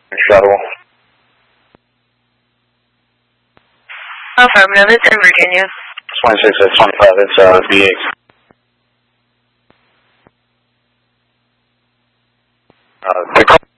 Shuttle. Affirmative, it's in Virginia. 26 at 25, it's B8. The call